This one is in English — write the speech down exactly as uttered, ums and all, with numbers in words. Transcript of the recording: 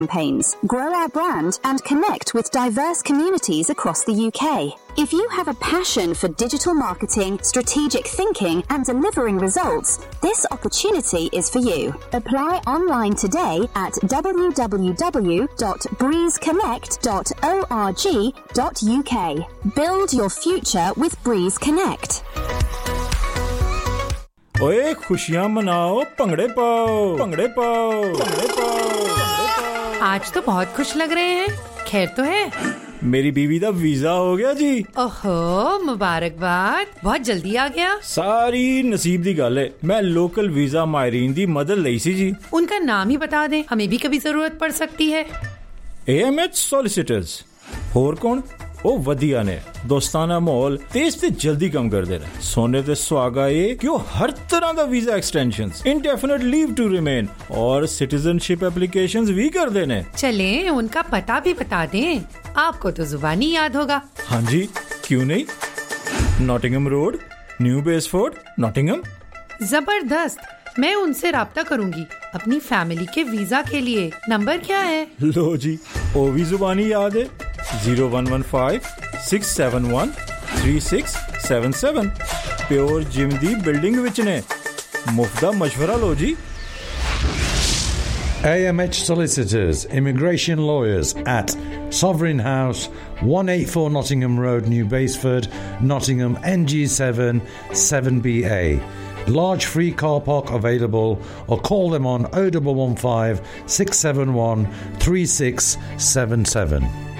campaigns, grow our brand and connect with diverse communities across the U K. If you have a passion for digital marketing, strategic thinking and delivering results, this opportunity is for you. Apply online today at w w w dot breeze connect dot org dot u k. Build your future with Breeze Connect. ओए खुशियां मनाओ भंगड़े पाओ भंगड़े पाओ भंगड़े पाओ। आज तो बहुत खुश लग रहे हैं, खैर तो है? मेरी बीवी दा वीजा हो गया जी। ओहो मुबारकबाद, बहुत जल्दी आ गया। सारी नसीब दी गल है। मैं लोकल वीजा मायरीन दी मदद लई सी जी। उनका नाम ही बता दें, हमें भी कभी जरूरत पड़ सकती है। A M H solicitors. होर कौन? ओ वधिया ने दोस्ताना माहौल तेज ते जल्दी कम कर दे रहे। सोने ते सुहागा ये कि वो हर तरह का visa extensions, indefinite leave to remain और सिटीजनशिप एप्लीकेशंस भी कर देने। चले उनका पता भी बता दें, आपको तो जुबानी याद होगा। हाँ जी, क्यों नहीं। Nottingham road, new बेसफोर्ड, Nottingham. जबरदस्त, मैं उनसे राब्ता करूंगी अपनी फैमिली के वीजा के लिए। नंबर क्या है? लो जी, वो भी जुबानी याद है। zero one one five six seven one three six seven seven। Pure gym दी बिल्डिंग विच ने। मुफ्ता मशवरा लो जी। A M H Solicitors, Immigration Lawyers at Sovereign House, one eighty-four Nottingham Road, New Basford, Nottingham, N G seven seven B A. Large free car park available, or call them on oh one one five six seven one three six seven seven.